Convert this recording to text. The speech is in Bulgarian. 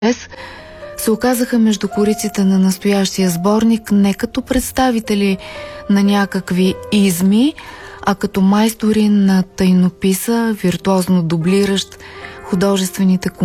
се оказаха между кориците на настоящия сборник не като представители на някакви изми, а като майстори на тайнописа, виртуозно дублиращ художествените